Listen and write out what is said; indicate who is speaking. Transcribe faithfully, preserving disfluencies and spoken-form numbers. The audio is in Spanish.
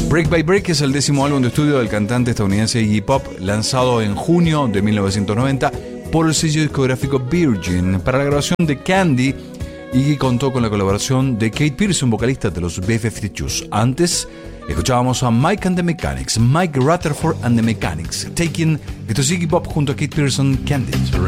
Speaker 1: Brick by Brick es el décimo álbum de estudio del cantante estadounidense Iggy Pop, lanzado en junio de mil novecientos noventa por el sello discográfico Virgin. Para la grabación de Candy, Iggy contó con la colaboración de Kate Pearson, vocalista de los B cincuenta y dos. Antes, escuchábamos a Mike and the Mechanics, Mike Rutherford and the Mechanics, Taking, esto es Iggy Pop junto a Kate Pearson, Candy.